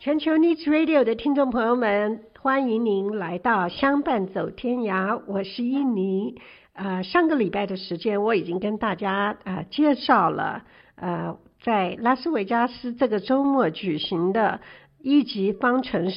全球 Needs Radio 的听众朋友们，欢迎您来到相伴走天涯，我是印尼。上个礼拜的时间我已经跟大家介绍了在拉斯维加斯这个周末举行的一级方程式